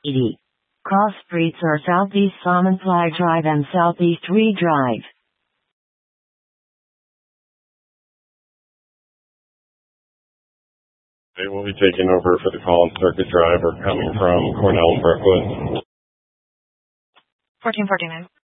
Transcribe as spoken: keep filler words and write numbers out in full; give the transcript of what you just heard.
eighty. Cross streets are Southeast Sonnenfly Drive and Southeast Reed Drive. They will be taking over for the call on Circuit Drive or coming from Cornell, Brooklyn. fourteen forty-nine.